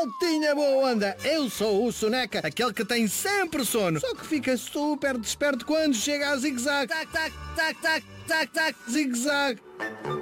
tinha boa onda. Eu sou o Soneca, aquele que tem sempre sono, só que fica super desperto quando chega a zigue-zague. Tac, tac, tac, tac, tac, tac, zigue-zague.